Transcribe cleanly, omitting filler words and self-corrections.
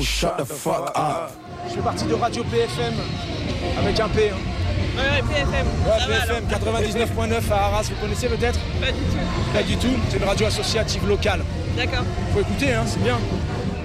shut the fuck up. Je fais partie de Radio PFM avec un P. Hein. Ouais, PFM. Ouais, PFM 99.9 à Arras, vous connaissez peut-être? Pas du tout. Pas du tout, c'est une radio associative locale. D'accord. Faut écouter, hein, c'est bien.